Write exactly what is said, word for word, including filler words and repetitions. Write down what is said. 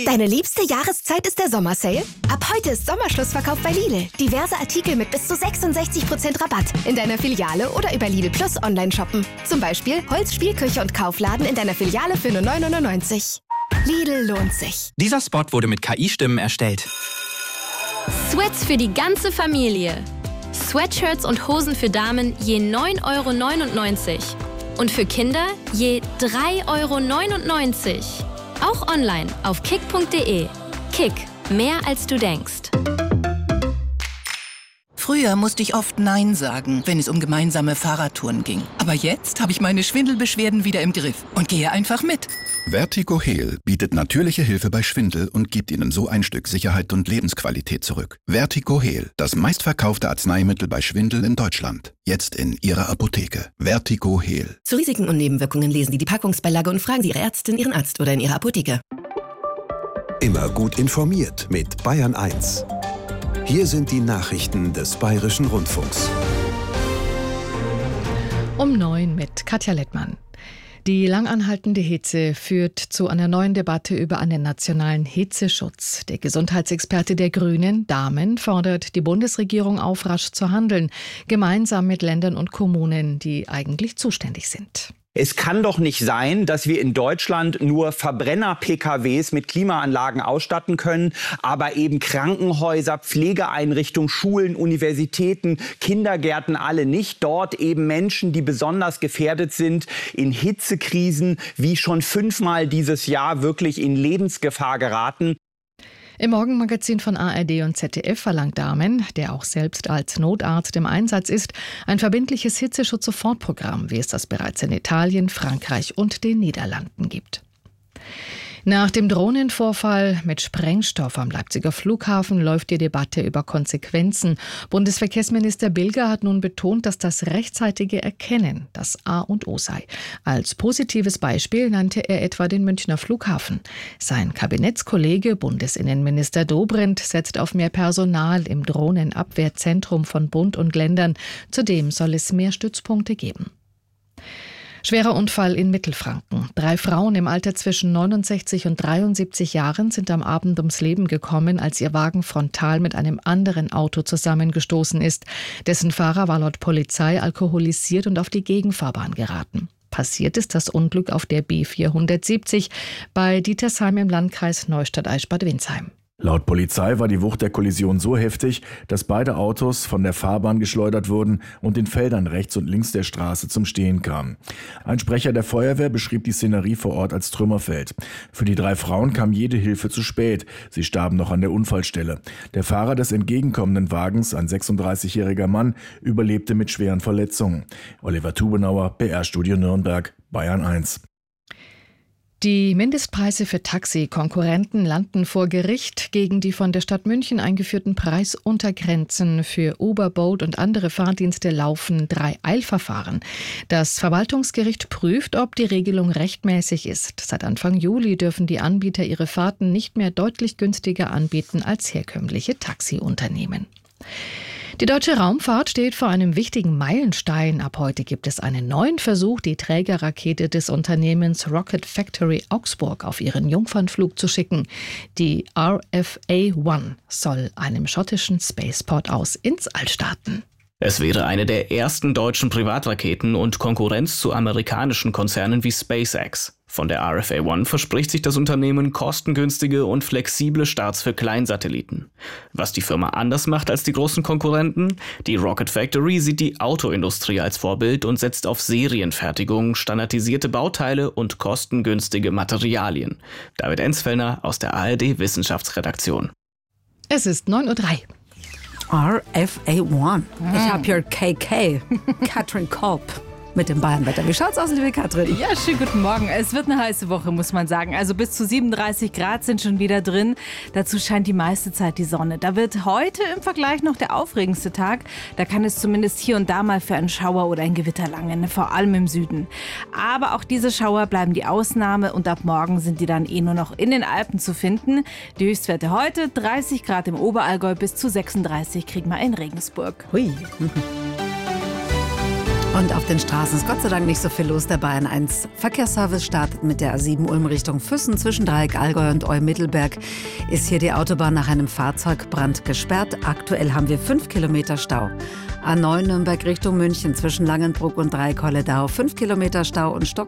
Deine liebste Jahreszeit ist der Sommersale? Ab heute ist Sommerschlussverkauf bei Lidl. Diverse Artikel mit bis zu sechsundsechzig Prozent Rabatt in deiner Filiale oder über Lidl Plus online shoppen. Zum Beispiel Holz, Spielküche und Kaufladen in deiner Filiale für nur neun neunundneunzig. Lidl lohnt sich. Dieser Spot wurde mit K I-Stimmen erstellt. Sweats für die ganze Familie. Sweatshirts und Hosen für Damen je neun Euro neunundneunzig. Und für Kinder je drei Euro neunundneunzig. Auch online auf kick punkt de. Kick, mehr als du denkst. Früher musste ich oft Nein sagen, wenn es um gemeinsame Fahrradtouren ging. Aber jetzt habe ich meine Schwindelbeschwerden wieder im Griff und gehe einfach mit. Vertigo-Heal bietet natürliche Hilfe bei Schwindel und gibt Ihnen so ein Stück Sicherheit und Lebensqualität zurück. Vertigo-Heal, das meistverkaufte Arzneimittel bei Schwindel in Deutschland. Jetzt in Ihrer Apotheke. Vertigo-Heal. Zu Risiken und Nebenwirkungen lesen Sie die Packungsbeilage und fragen Sie Ihre Ärztin, Ihren Arzt oder in Ihrer Apotheke. Immer gut informiert mit Bayern eins. Hier sind die Nachrichten des Bayerischen Rundfunks. Um neun mit Katja Lettmann. Die langanhaltende Hitze führt zu einer neuen Debatte über einen nationalen Hitzeschutz. Der Gesundheitsexperte der Grünen, Dahmen, fordert die Bundesregierung auf, rasch zu handeln, gemeinsam mit Ländern und Kommunen, die eigentlich zuständig sind. Es kann doch nicht sein, dass wir in Deutschland nur Verbrenner-P K Ws mit Klimaanlagen ausstatten können, aber eben Krankenhäuser, Pflegeeinrichtungen, Schulen, Universitäten, Kindergärten alle nicht. Dort eben Menschen, die besonders gefährdet sind, in Hitzekrisen wie schon fünfmal dieses Jahr wirklich in Lebensgefahr geraten. Im Morgenmagazin von A R D und Z D F verlangt Dahmen, der auch selbst als Notarzt im Einsatz ist, ein verbindliches Hitzeschutz-Sofortprogramm, wie es das bereits in Italien, Frankreich und den Niederlanden gibt. Nach dem Drohnenvorfall mit Sprengstoff am Leipziger Flughafen läuft die Debatte über Konsequenzen. Bundesverkehrsminister Bilger hat nun betont, dass das rechtzeitige Erkennen das A und O sei. Als positives Beispiel nannte er etwa den Münchner Flughafen. Sein Kabinettskollege Bundesinnenminister Dobrindt setzt auf mehr Personal im Drohnenabwehrzentrum von Bund und Ländern. Zudem soll es mehr Stützpunkte geben. Schwerer Unfall in Mittelfranken. Drei Frauen im Alter zwischen neunundsechzig und dreiundsiebzig Jahren sind am Abend ums Leben gekommen, als ihr Wagen frontal mit einem anderen Auto zusammengestoßen ist. Dessen Fahrer war laut Polizei alkoholisiert und auf die Gegenfahrbahn geraten. Passiert ist das Unglück auf der B vierhundertsiebzig bei Dietersheim im Landkreis Neustadt-Eichstätt-Winsheim. Laut Polizei war die Wucht der Kollision so heftig, dass beide Autos von der Fahrbahn geschleudert wurden und in Feldern rechts und links der Straße zum Stehen kamen. Ein Sprecher der Feuerwehr beschrieb die Szenerie vor Ort als Trümmerfeld. Für die drei Frauen kam jede Hilfe zu spät. Sie starben noch an der Unfallstelle. Der Fahrer des entgegenkommenden Wagens, ein sechsunddreißigjähriger Mann, überlebte mit schweren Verletzungen. Oliver Tubenauer, B R-Studio Nürnberg, Bayern eins. Die Mindestpreise für Taxi-Konkurrenten landen vor Gericht gegen die von der Stadt München eingeführten Preisuntergrenzen für Uber, Bolt und andere Fahrdienste laufen drei Eilverfahren. Das Verwaltungsgericht prüft, ob die Regelung rechtmäßig ist. Seit Anfang Juli dürfen die Anbieter ihre Fahrten nicht mehr deutlich günstiger anbieten als herkömmliche Taxiunternehmen. Die deutsche Raumfahrt steht vor einem wichtigen Meilenstein. Ab heute gibt es einen neuen Versuch, die Trägerrakete des Unternehmens Rocket Factory Augsburg auf ihren Jungfernflug zu schicken. Die R F A eins soll einem schottischen Spaceport aus ins All starten. Es wäre eine der ersten deutschen Privatraketen und Konkurrenz zu amerikanischen Konzernen wie SpaceX. Von der R F A eins verspricht sich das Unternehmen kostengünstige und flexible Starts für Kleinsatelliten. Was die Firma anders macht als die großen Konkurrenten? Die Rocket Factory sieht die Autoindustrie als Vorbild und setzt auf Serienfertigung, standardisierte Bauteile und kostengünstige Materialien. David Enzfellner aus der A R D Wissenschaftsredaktion. Es ist neun Uhr drei. R F A eins. Ich habe hier K K, Katrin Kolb, mit dem Bayernwetter. Wie schaut's aus, liebe Katrin? Ja, schönen guten Morgen. Es wird eine heiße Woche, muss man sagen. Also bis zu siebenunddreißig Grad sind schon wieder drin. Dazu scheint die meiste Zeit die Sonne. Da wird heute im Vergleich noch der aufregendste Tag. Da kann es zumindest hier und da mal für einen Schauer oder ein Gewitter langen, vor allem im Süden. Aber auch diese Schauer bleiben die Ausnahme und ab morgen sind die dann eh nur noch in den Alpen zu finden. Die Höchstwerte heute dreißig Grad im Oberallgäu, bis zu sechsunddreißig kriegen wir in Regensburg. Hui. Und auf den Straßen ist Gott sei Dank nicht so viel los. Der Bayern eins Verkehrsservice startet mit der A sieben Ulm Richtung Füssen. Zwischen Dreieck Allgäu und Eu-Mittelberg ist hier die Autobahn nach einem Fahrzeugbrand gesperrt. Aktuell haben wir fünf Kilometer Stau. A neun Nürnberg Richtung München zwischen Langenbruck und Dreieck Holledau. fünf Kilometer Stau und Stock.